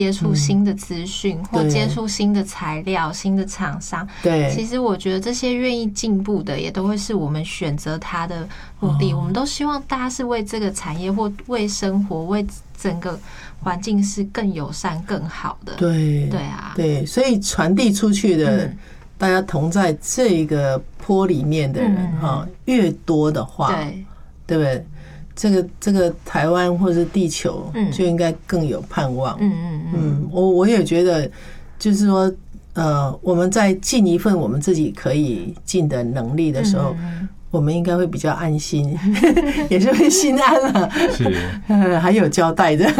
接触新的资讯，或接触新的材料、新的厂商。 对， 其实我觉得这些愿意进步的，也都会是我们选择它的目的。我们都希望大家是为这个产业或为生活、为整个环境是更友善、更好的。 对， 对啊， 对，所以传递出去的，大家同在这个坡里面的人越多的话，对不对？这个台湾或是地球就应该更有盼望。我也觉得，就是说，我们在尽一份我们自己可以尽的能力的时候，我们应该会比较安心，也是会心安了，是还有交代的。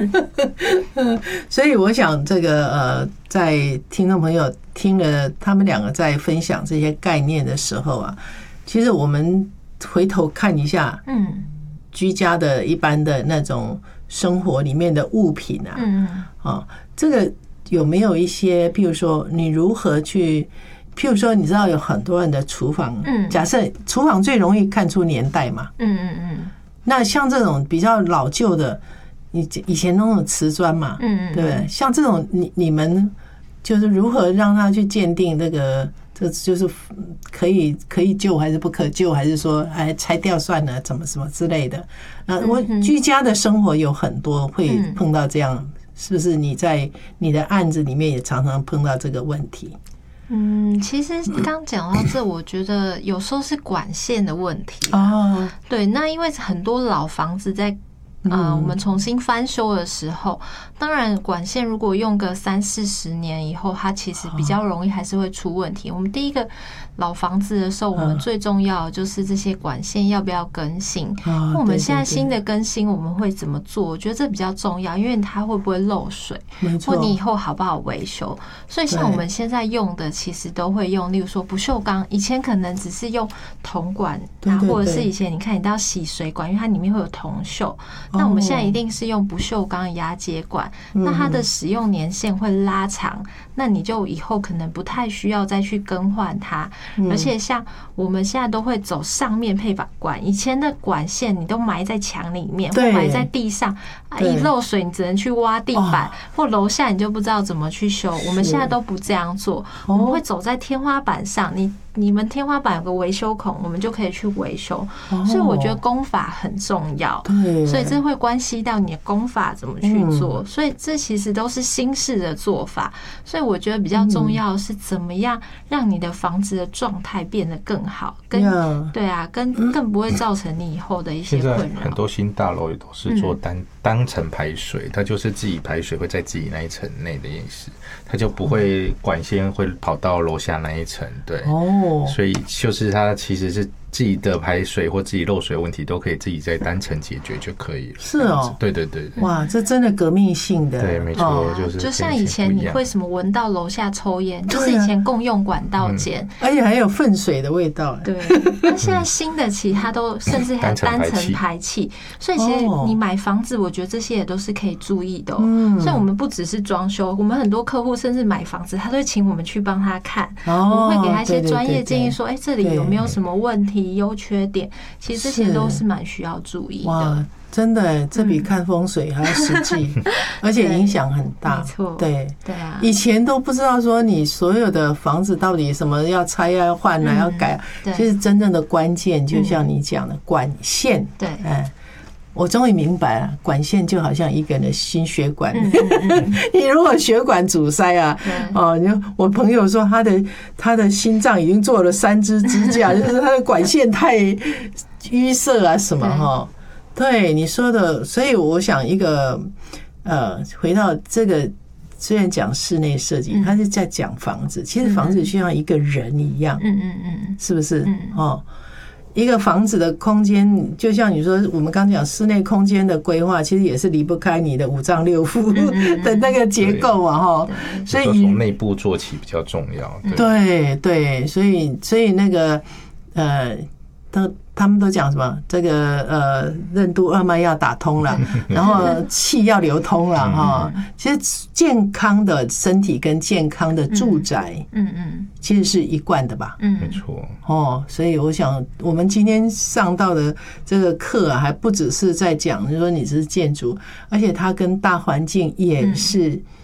所以我想，这个在听众朋友听了他们两个在分享这些概念的时候啊，其实我们回头看一下，居家的一般的那种生活里面的物品啊，这个有没有一些，譬如说你如何去，譬如说你知道有很多人的厨房，假设厨房最容易看出年代嘛，那像这种比较老旧的，你以前那种瓷砖嘛，对不对？像这种你们就是如何让它去鉴定这个？这就是可以救还是不可救，还是说拆掉算了，怎么什么之类的？我居家的生活有很多会碰到这样，是不是？你在你的案子里面也常常碰到这个问题？ 其实刚讲到这，我觉得有时候是管线的问题对，那因为很多老房子在我们重新翻修的时候，当然管线如果用个30-40年以后，它其实比较容易还是会出问题。我们第一个老房子的时候，我们最重要的就是这些管线要不要更新。我们现在新的更新我们会怎么做？我觉得这比较重要，因为它会不会漏水，或你以后好不好维修。所以像我们现在用的，其实都会用，例如说不锈钢，以前可能只是用铜管，或者是以前你看你都要洗水管，因为它里面会有铜锈。那我们现在一定是用不锈钢压接管，那它的使用年限会拉长，那你就以后可能不太需要再去更换它。而且像我们现在都会走上面配管，以前的管线你都埋在墙里面，或埋在地上，一漏水你只能去挖地板，或楼下你就不知道怎么去修。我们现在都不这样做，我们会走在天花板上，你们天花板有个维修孔，我们就可以去维修。所以我觉得工法很重要，所以这会关系到你的工法怎么去做。所以这其实都是新式的做法。所以我觉得比较重要的是怎么样让你的房子的状态变得更好，对啊，更不会造成你以后的一些困扰。 现在很多新大楼也都是做单层排水，它就是自己排水会在自己那一层内的意思，它就不会管线会跑到楼下那一层，对。所以就是它其实是自己的排水或自己漏水问题都可以自己在单层解决就可以了。 是哦， 对对对， 哇，这真的革命性的。 对，没错， 就像以前你为什么闻到楼下抽烟，就是以前共用管道间， 而且还有粪水的味道。 对，那现在新的其他都甚至还有单层排气，所以其实你买房子，我觉得这些也都是可以注意的。所以我们不只是装修，我们很多客户甚至买房子，他都会请我们去帮他看，我们会给他一些专业建议，说，这里有没有什么问题、优缺点，其实这些都是蛮需要注意的。 真的，这比看风水还要实际，而且影响很大。 没错， 对啊， 以前都不知道说你所有的房子到底什么要拆啊、要换啊、要改，其实真正的关键就像你讲的管线。 对， 我终于明白了，管线就好像一个人的心血管。你如果血管阻塞啊，我朋友说他的心脏已经做了3支支架，就是他的管线太淤塞啊什么对你说的，所以我想一个回到这个，虽然讲室内设计，他是在讲房子，其实房子就像一个人一样，是不是？一个房子的空间，就像你说，我们刚讲室内空间的规划，其实也是离不开你的5脏6腑的那个结构啊， 所以从内部做起比较重要。 对，所以那个他们都讲什么？这个任督二脉要打通了，然后气要流通了哈。其实健康的身体跟健康的住宅，其实是一贯的吧？ 没错。 所以我想我们今天上到的这个课啊，还不只是在讲，就是说你是建筑，而且它跟大环境也是